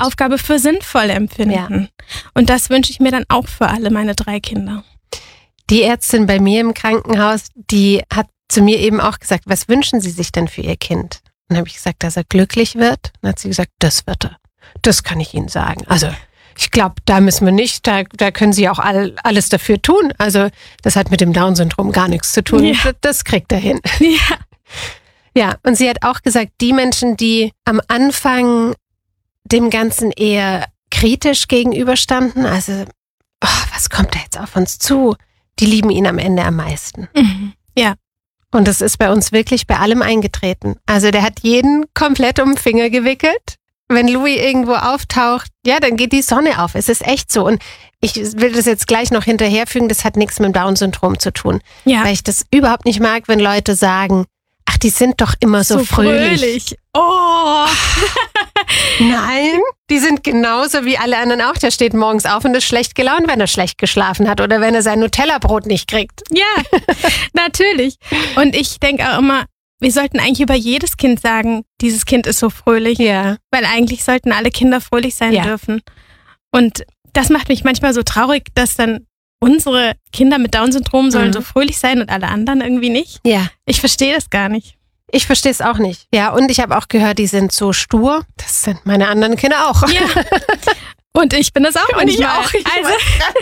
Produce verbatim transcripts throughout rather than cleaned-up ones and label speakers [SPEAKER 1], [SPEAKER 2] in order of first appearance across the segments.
[SPEAKER 1] eine Aufgabe für sinnvoll empfinden. Ja. Und das wünsche ich mir dann auch für alle meine drei Kinder.
[SPEAKER 2] Die Ärztin bei mir im Krankenhaus, die hat zu mir eben auch gesagt, was wünschen Sie sich denn für Ihr Kind? Dann habe ich gesagt, dass er glücklich wird. Dann hat sie gesagt, das wird er. Das kann ich Ihnen sagen. Also ich glaube, da müssen wir nicht, da, da können Sie auch all, alles dafür tun. Also das hat mit dem Down-Syndrom gar nichts zu tun. Ja. Das, das kriegt er hin.
[SPEAKER 1] Ja.
[SPEAKER 2] Ja, und sie hat auch gesagt, die Menschen, die am Anfang dem Ganzen eher kritisch gegenüberstanden, also oh, was kommt da jetzt auf uns zu, die lieben ihn am Ende am meisten.
[SPEAKER 1] Mhm. Ja.
[SPEAKER 2] Und das ist bei uns wirklich bei allem eingetreten. Also der hat jeden komplett um den Finger gewickelt. Wenn Louis irgendwo auftaucht, ja, dann geht die Sonne auf. Es ist echt so. Und ich will das jetzt gleich noch hinterherfügen, das hat nichts mit dem Down-Syndrom zu tun.
[SPEAKER 1] Ja.
[SPEAKER 2] Weil ich das überhaupt nicht mag, wenn Leute sagen, ach, die sind doch immer so,
[SPEAKER 1] so
[SPEAKER 2] fröhlich.
[SPEAKER 1] fröhlich. Oh.
[SPEAKER 2] Nein, die sind genauso wie alle anderen auch. Der steht morgens auf und ist schlecht gelaunt, wenn er schlecht geschlafen hat oder wenn er sein Nutella-Brot nicht kriegt.
[SPEAKER 1] Ja, natürlich. Und ich denke auch immer, wir sollten eigentlich über jedes Kind sagen, dieses Kind ist so fröhlich.
[SPEAKER 2] Ja.
[SPEAKER 1] Weil eigentlich sollten alle Kinder fröhlich sein
[SPEAKER 2] ja.
[SPEAKER 1] dürfen. Und das macht mich manchmal so traurig, dass dann unsere Kinder mit Down-Syndrom sollen mhm. so fröhlich sein und alle anderen irgendwie nicht.
[SPEAKER 2] Ja.
[SPEAKER 1] Ich verstehe das gar nicht.
[SPEAKER 2] Ich verstehe es auch nicht. Ja, und ich habe auch gehört, die sind so stur. Das sind meine anderen Kinder auch.
[SPEAKER 1] Ja. Und ich bin das auch
[SPEAKER 2] und ich auch. Ich
[SPEAKER 1] also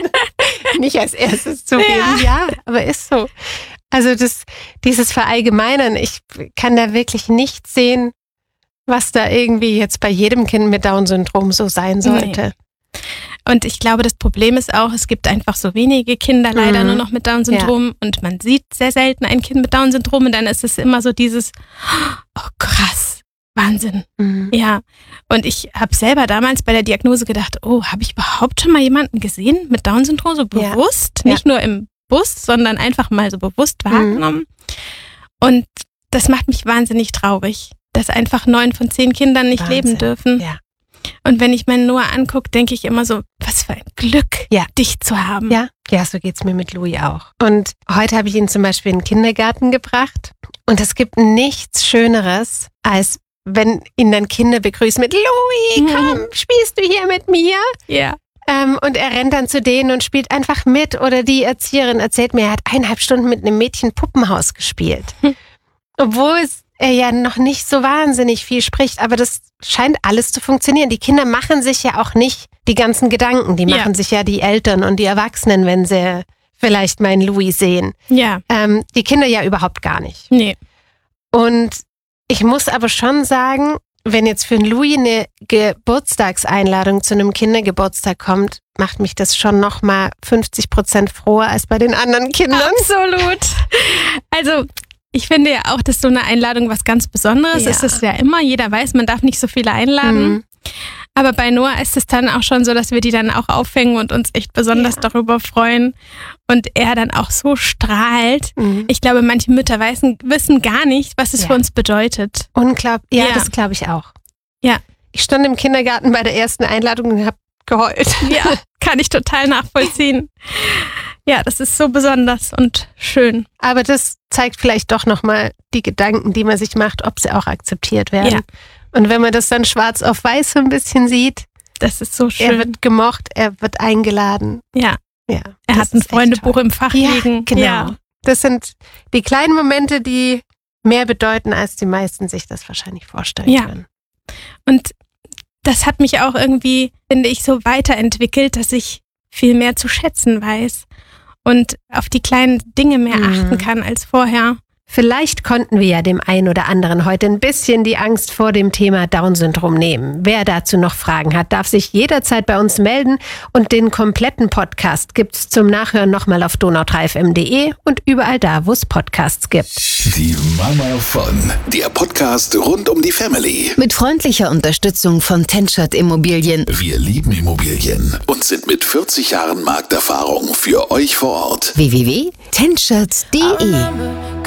[SPEAKER 2] nicht als erstes zugeben. Ja. ja, aber ist so. Also das, dieses Verallgemeinern, ich kann da wirklich nicht sehen, was da irgendwie jetzt bei jedem Kind mit Down-Syndrom so sein sollte.
[SPEAKER 1] Nee. Und ich glaube, das Problem ist auch, es gibt einfach so wenige Kinder leider mhm. nur noch mit Down-Syndrom ja. und man sieht sehr selten ein Kind mit Down-Syndrom und dann ist es immer so dieses, oh krass, Wahnsinn. Mhm. Ja, und ich habe selber damals bei der Diagnose gedacht, oh, habe ich überhaupt schon mal jemanden gesehen mit Down-Syndrom so bewusst?
[SPEAKER 2] Ja.
[SPEAKER 1] Nicht
[SPEAKER 2] ja.
[SPEAKER 1] nur im Bus, sondern einfach mal so bewusst wahrgenommen. Mhm. Und das macht mich wahnsinnig traurig, dass einfach neun von zehn Kindern nicht
[SPEAKER 2] Wahnsinn.
[SPEAKER 1] leben dürfen.
[SPEAKER 2] Ja.
[SPEAKER 1] Und wenn ich meinen Noah angucke, denke ich immer so, was für ein Glück,
[SPEAKER 2] ja.
[SPEAKER 1] dich zu haben.
[SPEAKER 2] Ja, ja, so geht's mir mit Louis auch. Und heute habe ich ihn zum Beispiel in den Kindergarten gebracht. Und es gibt nichts Schöneres, als wenn ihn dann Kinder begrüßen mit Louis, komm, spielst du hier mit mir?
[SPEAKER 1] Ja.
[SPEAKER 2] Ähm, und er rennt dann zu denen und spielt einfach mit. Oder die Erzieherin erzählt mir, er hat eineinhalb Stunden mit einem Mädchen Puppenhaus gespielt. Hm. Obwohl es er ja noch nicht so wahnsinnig viel spricht, aber das scheint alles zu funktionieren. Die Kinder machen sich ja auch nicht die ganzen Gedanken, die machen ja. sich ja die Eltern und die Erwachsenen, wenn sie vielleicht meinen Louis sehen.
[SPEAKER 1] Ja.
[SPEAKER 2] Ähm, die Kinder ja überhaupt gar nicht.
[SPEAKER 1] Nee.
[SPEAKER 2] Und ich muss aber schon sagen, wenn jetzt für einen Louis eine Geburtstagseinladung zu einem Kindergeburtstag kommt, macht mich das schon nochmal fünfzig Prozent froher als bei den anderen Kindern.
[SPEAKER 1] Absolut. Also ich finde ja auch, dass so eine Einladung was ganz Besonderes
[SPEAKER 2] ja.
[SPEAKER 1] ist. Es ja immer. Jeder weiß, man darf nicht so viele einladen. Mhm. Aber bei Noah ist es dann auch schon so, dass wir die dann auch aufhängen und uns echt besonders ja. darüber freuen. Und er dann auch so strahlt. Mhm. Ich glaube, manche Mütter wissen, wissen gar nicht, was es
[SPEAKER 2] ja.
[SPEAKER 1] für uns bedeutet.
[SPEAKER 2] Unglaublich. Ja,
[SPEAKER 1] ja.
[SPEAKER 2] das glaube ich auch.
[SPEAKER 1] Ja.
[SPEAKER 2] Ich stand im Kindergarten bei der ersten Einladung und habe geheult.
[SPEAKER 1] Ja, kann ich total nachvollziehen. Ja, das ist so besonders und schön.
[SPEAKER 2] Aber das zeigt vielleicht doch nochmal die Gedanken, die man sich macht, ob sie auch akzeptiert werden.
[SPEAKER 1] Ja.
[SPEAKER 2] Und wenn man das dann schwarz auf weiß so ein bisschen sieht,
[SPEAKER 1] das ist so schön.
[SPEAKER 2] Er wird gemocht, er wird eingeladen.
[SPEAKER 1] Ja.
[SPEAKER 2] ja
[SPEAKER 1] er hat ein Freundebuch im Fach
[SPEAKER 2] ja,
[SPEAKER 1] liegen.
[SPEAKER 2] Genau.
[SPEAKER 1] Ja.
[SPEAKER 2] Das sind die kleinen Momente, die mehr bedeuten, als die meisten sich das wahrscheinlich vorstellen
[SPEAKER 1] ja.
[SPEAKER 2] können.
[SPEAKER 1] Und das hat mich auch irgendwie, finde ich, so weiterentwickelt, dass ich viel mehr zu schätzen weiß und auf die kleinen Dinge mehr mhm. achten kann als vorher.
[SPEAKER 2] Vielleicht konnten wir ja dem einen oder anderen heute ein bisschen die Angst vor dem Thema Down-Syndrom nehmen. Wer dazu noch Fragen hat, darf sich jederzeit bei uns melden und den kompletten Podcast gibt's zum Nachhören nochmal auf donau drei f m punkt d e und überall da, wo es Podcasts gibt.
[SPEAKER 3] Die Mama von, der Podcast rund um die Family.
[SPEAKER 4] Mit freundlicher Unterstützung von Tenschert Immobilien.
[SPEAKER 3] Wir lieben Immobilien und sind mit vierzig Jahren Markterfahrung für euch vor Ort.
[SPEAKER 4] w w w punkt tenschert punkt d e